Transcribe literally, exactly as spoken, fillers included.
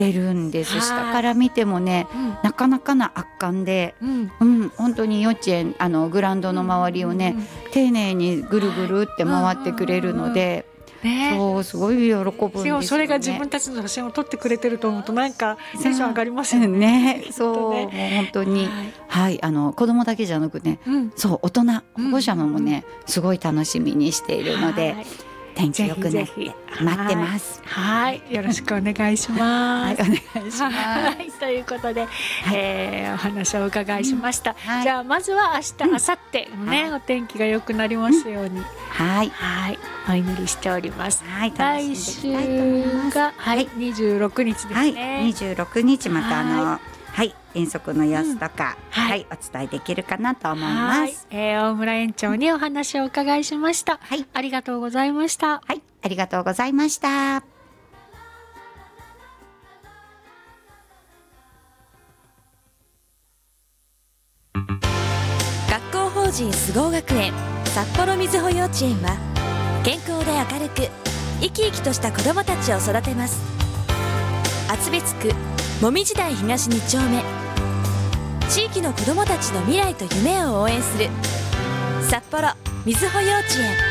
出るんです。 はい、 下から見てもね、うん、なかなかな圧巻で、うんうん、本当に幼稚園あのグラウンドの周りをね、うんうんうん、丁寧にぐるぐるって回ってくれるので、ね、そうすごい喜ぶんですよね。 それが自分たちの写真を撮ってくれてると思うとなんかテンション上がりますよね。 ねそうもう本当に、はい、はい、あの子供だけじゃなくね、うん、そう大人保護者もね、うんうん、すごい楽しみにしているので、はい、天気良くなって待ってます。 はい、はい、よろしくお願いします。 はい、お願いします。 はい、ということで、はい、えー、お話をお伺いしました。うん、はい、じゃあまずは明日、明後日ね、うん、お天気が良くなりますように、うん、はい、はい、お祈りしております。はい、来週が、はい、にじゅうろくにちですね。 はい、にじゅうろくにちまたあの、はいはい、遠足の様子とか、うん、はい、はい、お伝えできるかなと思います。 えー、大村園長にお話をお伺いしました。はい、ありがとうございました。 はい、ありがとうございました。 学校法人菅生学園札幌みずほ幼稚園は健康で明るく生き生きとした子どもたちを育てます。厚別区もみじ台東に丁目、地域の子どもたちの未来と夢を応援する札幌みずほ幼稚園。